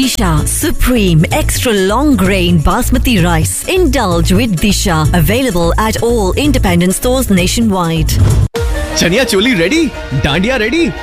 Disha Supreme Extra Long Grain Basmati Rice. Indulge with Disha. Available at all independent stores nationwide. Chaniya choli ready, dandiya ready,